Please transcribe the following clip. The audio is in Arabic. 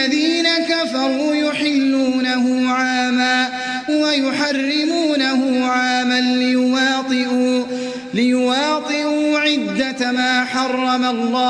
الذين كفروا يحلونه عاما ويحرمونه عاما ليواطئوا عدة ما حرم الله